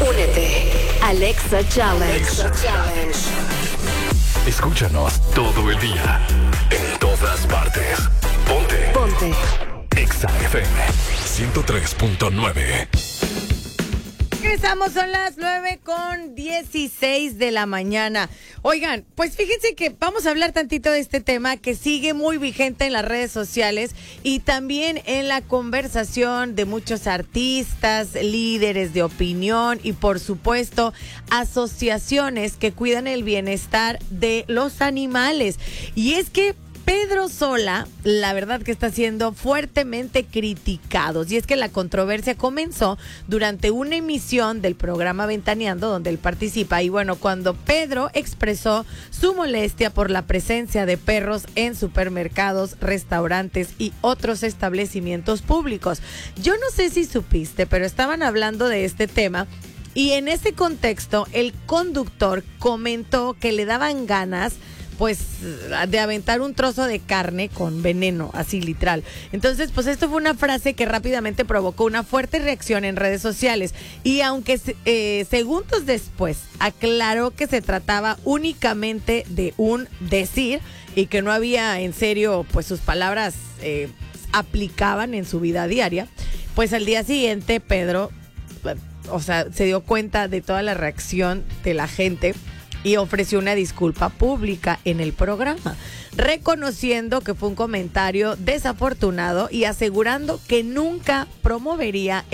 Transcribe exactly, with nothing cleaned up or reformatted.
Únete. Alexa Challenge. Alexa Challenge. Escúchanos todo el día. En todas partes. Ponte. Ponte. Exa F M ciento tres punto nueve. Regresamos, son las nueve con dieciséis de la mañana. Oigan, pues fíjense que vamos a hablar tantito de este tema que sigue muy vigente en las redes sociales y también en la conversación de muchos artistas, líderes de opinión y por supuesto asociaciones que cuidan el bienestar de los animales. Y es que Pedro Sola, la verdad que está siendo fuertemente criticado. Y es que la controversia comenzó durante una emisión del programa Ventaneando, donde él participa. Y bueno, cuando Pedro expresó su molestia por la presencia de perros en supermercados, restaurantes y otros establecimientos públicos. Yo no sé si supiste, pero estaban hablando de este tema. Y en ese contexto, el conductor comentó que le daban ganas pues de aventar un trozo de carne con veneno, así literal. Entonces, pues esto fue una frase que rápidamente provocó una fuerte reacción en redes sociales. Y aunque eh, segundos después aclaró que se trataba únicamente de un decir y que no había en serio, pues sus palabras eh, aplicaban en su vida diaria, pues al día siguiente Pedro, o sea, se dio cuenta de toda la reacción de la gente y ofreció una disculpa pública en el programa, reconociendo que fue un comentario desafortunado y asegurando que nunca promovería